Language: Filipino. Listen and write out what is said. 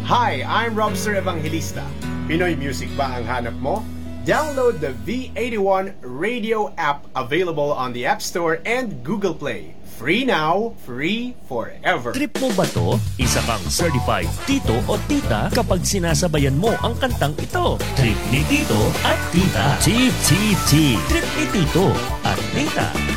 Hi, I'm Robster Evangelista. Pinoy music ba ang hanap mo? Download the V81 radio app available on the App Store and Google Play. Free now, free forever. Trip mo ba to? Isa kang certified tito o tita kapag sinasabayan mo ang kantang ito. Trip ni tito at tita. TTT. Trip ni tito at tita.